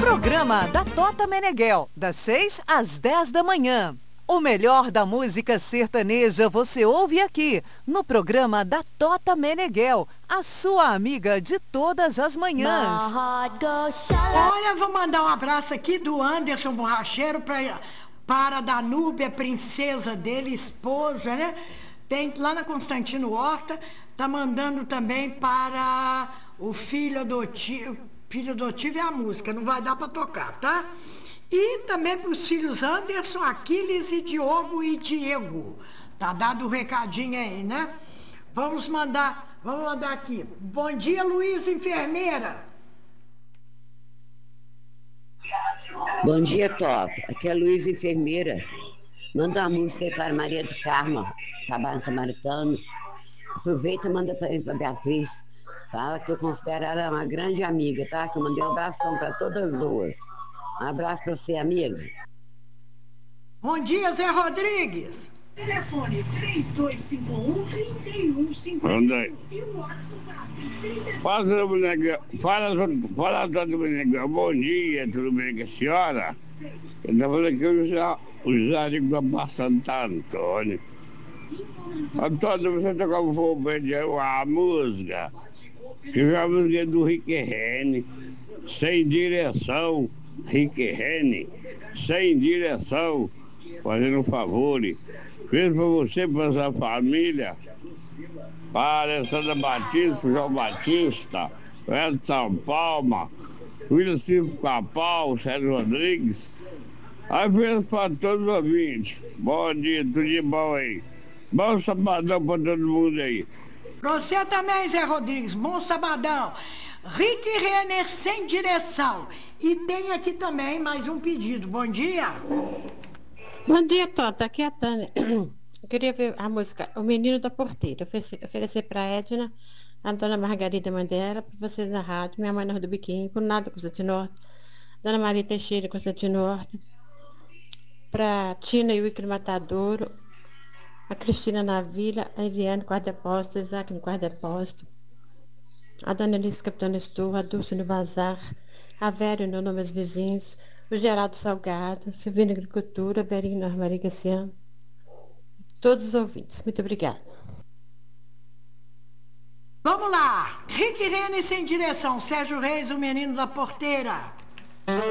Programa da Tota Meneghel, das 6 às 10 da manhã. O melhor da música sertaneja você ouve aqui, no programa da Tota Meneghel, a sua amiga de todas as manhãs. Olha, vou mandar um abraço aqui do Anderson Borracheiro para a Danúbia, princesa dele, esposa, né? Tem lá na Constantino Horta, tá mandando também para o filho adotivo. Filho adotivo é a música, não vai dar para tocar, tá? E também para os filhos Anderson, Aquiles e Diogo e Diego. Tá dado o recadinho aí, né? Vamos mandar aqui. Bom dia, Luiz, enfermeira. Bom dia, Top. Aqui é a Luiz, enfermeira. Manda uma música aí para Maria do Carmo, trabalho samaritano. Aproveita e manda para a Beatriz. Fala que eu considero ela uma grande amiga, tá? Que eu mandei um abração para todas as duas. Um abraço para você, amiga. Bom dia, Zé Rodrigues. Telefone 3251-3150. E o WhatsApp 30... Fala todo mundo. Bom dia, tudo bem com a senhora? Eu estou falando aqui o Jário da Santo Antônio. Antônio, você tocou a música. Que é a música do Rick Rene, Sem Direção. Rick Rene, Sem Direção. Fazendo um favor. Fez para você, para sua família. Para Alessandra Batista, João Batista, Edson Palma, William Silvio Capal, Sérgio Rodrigues. Aí fez para todos os ouvintes. Bom dia, tudo de bom aí. Bom sabadão para todo mundo aí. Pra você também, Zé Rodrigues, bom sabadão. Rick Renner, Sem Direção. E tem aqui também mais um pedido. Bom dia. Bom dia, Tota. Aqui é a Tânia. Eu queria ver a música O Menino da Porteira. Oferecer para a Edna, a dona Margarida Mandela, para vocês na rádio, minha mãe na Rua do Biquinho, por nada Constantino Horta, dona Maria Teixeira Constantino Horta, para Tina e o Icro Matadouro, a Cristina na Vila, a Eliane Guarda-Posto, Isaac no Guarda-Posto, a dona Alice Capitão Estou, a Dulce no Bazar, a Vera no Nome aos Vizinhos, o Geraldo Salgado, Silvina Agricultura, Verinho na Maria Gaciano, todos os ouvintes. Muito obrigada. Vamos lá. Rick Renner, Sem Direção. Sérgio Reis, O Menino da Porteira.